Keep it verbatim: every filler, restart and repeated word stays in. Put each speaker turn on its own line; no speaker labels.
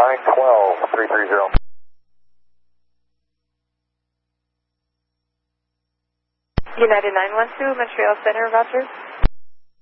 nine twelve, three three zero.
United nine one two, Montreal Center, Roger.